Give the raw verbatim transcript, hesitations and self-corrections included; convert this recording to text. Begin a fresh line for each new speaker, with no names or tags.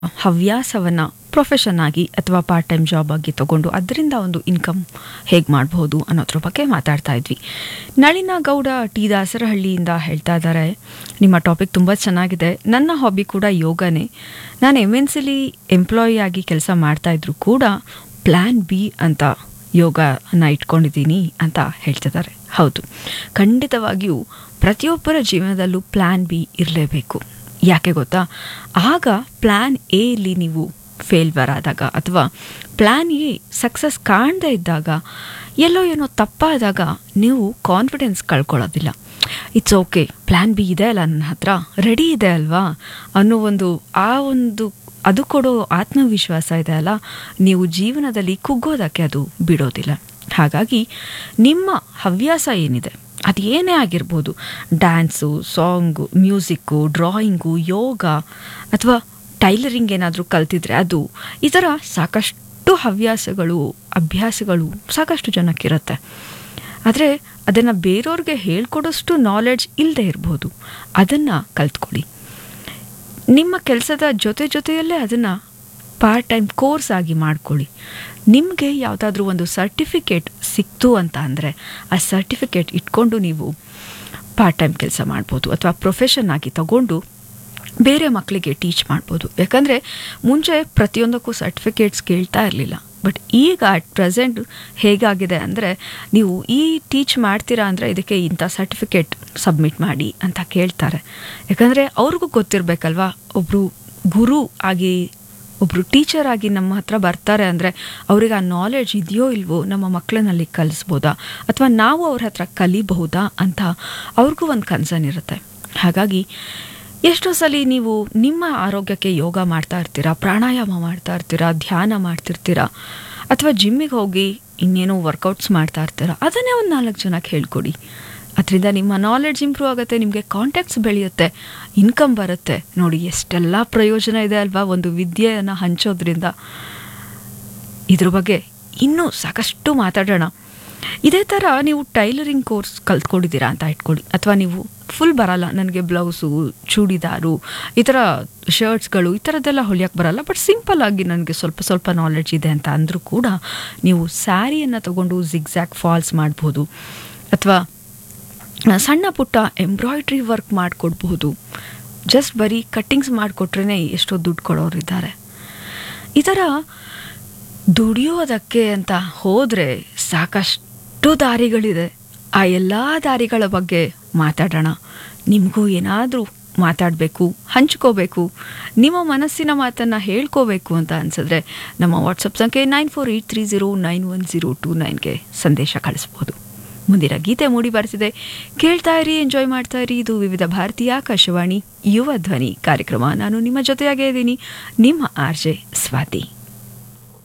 ಹವ್ಯಾಸವನ್ನು ಪ್ರೊಫೆಷನ್ ಆಗಿ ಅಥವಾ ಪಾರ್ಟ್ ಟೈಮ್ ಜಾಬ್ ಆಗಿ ತಗೊಂಡು ಅದರಿಂದ ಒಂದು ಇನ್ಕಮ್ ಹೇಗೆ ಮಾಡ್ಬೋದು ಅನ್ನೋದ್ರ ಬಗ್ಗೆ ಮಾತಾಡ್ತಾ ಇದ್ವಿ. ನಳಿನ ಗೌಡ ಟಿ ದಾಸರಹಳ್ಳಿಯಿಂದ ಹೇಳ್ತಾ ಇದ್ದಾರೆ, ನಿಮ್ಮ ಟಾಪಿಕ್ ತುಂಬ ಚೆನ್ನಾಗಿದೆ. ನನ್ನ ಹಾಬಿ ಕೂಡ ಯೋಗನೇ. ನಾನು ಎಮ್ ಎನ್ ಸಿಲಿ ಎಂಪ್ಲಾಯಿ ಆಗಿ ಕೆಲಸ ಮಾಡ್ತಾ ಇದ್ರು ಕೂಡ ಪ್ಲ್ಯಾನ್ ಬಿ ಅಂತ ಯೋಗನ ಇಟ್ಕೊಂಡಿದ್ದೀನಿ ಅಂತ ಹೇಳ್ತಿದ್ದಾರೆ. ಹೌದು, ಖಂಡಿತವಾಗಿಯೂ ಪ್ರತಿಯೊಬ್ಬರ ಜೀವನದಲ್ಲೂ ಪ್ಲ್ಯಾನ್ ಬಿ ಇರಲೇಬೇಕು. ಯಾಕೆ ಗೊತ್ತಾ, ಆಗ ಪ್ಲ್ಯಾನ್ ಎಲ್ಲಿ ನೀವು ಫೇಲ್ವರ್ ಆದಾಗ ಅಥವಾ ಪ್ಲ್ಯಾನ್ ಎ ಸಕ್ಸಸ್ ಕಾಣದೇ ಇದ್ದಾಗ, ಎಲ್ಲೋ ಏನೋ ತಪ್ಪಾದಾಗ ನೀವು confidence ಕಳ್ಕೊಳ್ಳೋದಿಲ್ಲ. It's okay, plan B ಇದೆ ಅಲ್ಲ, ನನ್ನ ಹತ್ರ ರೆಡಿ ಇದೆ ಅಲ್ವಾ ಅನ್ನೋ ಒಂದು ಆ ಒಂದು ಅದು ಕೊಡೋ ಆತ್ಮವಿಶ್ವಾಸ ಇದೆ ಅಲ್ಲ, ನೀವು ಜೀವನದಲ್ಲಿ ಕುಗ್ಗೋದಕ್ಕೆ ಅದು ಬಿಡೋದಿಲ್ಲ. ಹಾಗಾಗಿ ನಿಮ್ಮ ಹವ್ಯಾಸ ಏನಿದೆ ಅದು ಏನೇ ಆಗಿರ್ಬೋದು, ಡ್ಯಾನ್ಸು, ಸಾಂಗು, ಮ್ಯೂಸಿಕ್ಕು, ಡ್ರಾಯಿಂಗು, ಯೋಗ ಅಥವಾ ಟೈಲರಿಂಗ್ ಏನಾದರೂ ಕಲ್ತಿದ್ರೆ ಅದು, ಈ ಥರ ಸಾಕಷ್ಟು ಹವ್ಯಾಸಗಳು ಅಭ್ಯಾಸಗಳು ಸಾಕಷ್ಟು ಜನಕ್ಕಿರುತ್ತೆ. ಆದರೆ ಅದನ್ನು ಬೇರೆಯವ್ರಿಗೆ ಹೇಳ್ಕೊಡೋಷ್ಟು ನಾಲೆಡ್ಜ್ ಇಲ್ಲದೆ ಇರ್ಬೋದು. ಅದನ್ನು ಕಲ್ತ್ಕೊಳ್ಳಿ. ನಿಮ್ಮ ಕೆಲಸದ ಜೊತೆ ಜೊತೆಯಲ್ಲೇ ಅದನ್ನು ಪಾರ್ಟ್ ಟೈಮ್ ಕೋರ್ಸ್ ಆಗಿ ಮಾಡ್ಕೊಳ್ಳಿ. ನಿಮಗೆ ಯಾವುದಾದ್ರೂ ಒಂದು ಸರ್ಟಿಫಿಕೇಟ್ ಸಿಕ್ತು ಅಂತ ಅಂದರೆ ಆ ಸರ್ಟಿಫಿಕೇಟ್ ಇಟ್ಕೊಂಡು ನೀವು ಪಾರ್ಟ್ ಟೈಮ್ ಕೆಲಸ ಮಾಡ್ಬೋದು ಅಥವಾ ಪ್ರೊಫೆಷನ್ ಆಗಿ ತಗೊಂಡು ಬೇರೆ ಮಕ್ಕಳಿಗೆ ಟೀಚ್ ಮಾಡ್ಬೋದು. ಯಾಕಂದರೆ ಮುಂಚೆ ಪ್ರತಿಯೊಂದಕ್ಕೂ ಸರ್ಟಿಫಿಕೇಟ್ಸ್ ಕೇಳ್ತಾ ಇರಲಿಲ್ಲ. ಬಟ್ ಈಗ ಅಟ್ ಪ್ರೆಸೆಂಟ್ ಹೇಗಾಗಿದೆ ಅಂದರೆ, ನೀವು ಈ ಟೀಚ್ ಮಾಡ್ತೀರಾ ಅಂದರೆ ಇದಕ್ಕೆ ಇಂಥ ಸರ್ಟಿಫಿಕೇಟ್ ಸಬ್ಮಿಟ್ ಮಾಡಿ ಅಂತ ಕೇಳ್ತಾರೆ. ಯಾಕಂದರೆ ಅವ್ರಿಗೂ ಗೊತ್ತಿರಬೇಕಲ್ವಾ, ಒಬ್ಬರು ಗುರು ಆಗಿ ಒಬ್ಬರು ಟೀಚರ್ ಆಗಿ ನಮ್ಮ ಹತ್ರ ಬರ್ತಾರೆ ಅಂದರೆ ಅವ್ರಿಗೆ ಆ ನಾಲೆಡ್ಜ್ ಇದೆಯೋ ಇಲ್ವೋ, ನಮ್ಮ ಮಕ್ಕಳನ್ನಲ್ಲಿ ಕಲಿಸ್ಬೋದಾ ಅಥವಾ ನಾವು ಅವ್ರ ಹತ್ರ ಕಲಿಬಹುದಾ ಅಂತ ಅವ್ರಿಗೂ ಒಂದು ಕನ್ಸರ್ನ್ ಇರುತ್ತೆ. ಹಾಗಾಗಿ ಎಷ್ಟೋ ಸಲ ನೀವು ನಿಮ್ಮ ಆರೋಗ್ಯಕ್ಕೆ ಯೋಗ ಮಾಡ್ತಾ ಇರ್ತೀರಾ, ಪ್ರಾಣಾಯಾಮ ಮಾಡ್ತಾ ಇರ್ತೀರಾ, ಧ್ಯಾನ ಮಾಡ್ತಿರ್ತೀರಾ ಅಥವಾ ಜಿಮ್ಮಿಗೆ ಹೋಗಿ ಇನ್ನೇನೋ ವರ್ಕೌಟ್ಸ್ ಮಾಡ್ತಾ ಇರ್ತೀರಾ. ಅದನ್ನೇ ಒಂದು ನಾಲ್ಕು ಜನಕ್ಕೆ ಹೇಳ್ಕೊಡಿ. ಅದರಿಂದ ನಿಮ್ಮ ನಾಲೆಡ್ಜ್ ಇಂಪ್ರೂವ್ ಆಗುತ್ತೆ, ನಿಮಗೆ ಕಾಂಟ್ಯಾಕ್ಟ್ಸ್ ಬೆಳೆಯುತ್ತೆ, ಇನ್ಕಮ್ ಬರುತ್ತೆ. ನೋಡಿ ಎಷ್ಟೆಲ್ಲ ಪ್ರಯೋಜನ ಇದೆ ಅಲ್ವಾ ಒಂದು ವಿದ್ಯೆಯನ್ನು ಹಂಚೋದ್ರಿಂದ. ಇದ್ರ ಬಗ್ಗೆ ಇನ್ನೂ ಸಾಕಷ್ಟು ಮಾತಾಡೋಣ. ಇದೇ ಥರ ನೀವು ಟೈಲರಿಂಗ್ ಕೋರ್ಸ್ ಕಲ್ತ್ಕೊಂಡಿದ್ದೀರಾ ಅಂತ ಇಟ್ಕೊಳ್ಳಿ, ಅಥವಾ ನೀವು ಫುಲ್ ಬರಲ್ಲ, ನನಗೆ ಬ್ಲೌಸು, ಚೂಡಿದಾರು, ಈ ಥರ ಶರ್ಟ್ಸ್ಗಳು ಈ ಥರದ್ದೆಲ್ಲ ಹೊಲಿಯೋಕ್ಕೆ ಬರಲ್ಲ, ಬಟ್ ಸಿಂಪಲ್ ಆಗಿ ನನಗೆ ಸ್ವಲ್ಪ ಸ್ವಲ್ಪ ನಾಲೆಡ್ಜ್ ಇದೆ ಅಂತ ಅಂದರೂ ಕೂಡ ನೀವು ಸ್ಯಾರಿಯನ್ನು ತಗೊಂಡು ಜಿಗ್ಜ್ಯಾಗ್ ಫಾಲ್ಸ್ ಮಾಡ್ಬೋದು ಅಥವಾ ಸಣ್ಣ ಪುಟ್ಟ ಎಂಬ್ರಾಯ್ಡ್ರಿ ವರ್ಕ್ ಮಾಡಿಕೊಡ್ಬಹುದು. ಜಸ್ಟ್ ಬರೀ ಕಟ್ಟಿಂಗ್ಸ್ ಮಾಡಿಕೊಟ್ರೇ ಎಷ್ಟೋ ದುಡ್ಡು ಕೊಡೋರಿದ್ದಾರೆ. ಈ ಥರ ದುಡಿಯೋದಕ್ಕೆ ಅಂತ ಹೋದರೆ ಸಾಕಷ್ಟು ದಾರಿಗಳಿದೆ. ಆ ಎಲ್ಲ ದಾರಿಗಳ ಬಗ್ಗೆ ಮಾತಾಡೋಣ. ನಿಮಗೂ ಏನಾದರೂ ಮಾತಾಡಬೇಕು, ಹಂಚ್ಕೋಬೇಕು, ನಿಮ್ಮ ಮನಸ್ಸಿನ ಮಾತನ್ನು ಹೇಳ್ಕೋಬೇಕು ಅಂತ ಅನಿಸಿದ್ರೆ ನಮ್ಮ ವಾಟ್ಸಪ್ ಸಂಖ್ಯೆ nine four eight three zero nine one zero two ನೈನ್ಗೆ ಸಂದೇಶ ಕಳಿಸ್ಬೋದು. ಮುಂದಿನ ಗೀತೆ ಮೂಡಿ ಬರ್ತಿದೆ, ಕೇಳ್ತಾ ಇರಿ, ಎಂಜಾಯ್ ಮಾಡ್ತಾ ಇರಿ. ಇದು ವಿವಿಧ ಭಾರತೀಯ ಆಕಾಶವಾಣಿ ಯುವ ಧ್ವನಿ ಕಾರ್ಯಕ್ರಮ. ನಾನು ನಿಮ್ಮ ಜೊತೆಯಾಗೇ ಇದ್ದೀನಿ, ನಿಮ್ಮ ಆರ್ ಜೆ ಸ್ವಾತಿ.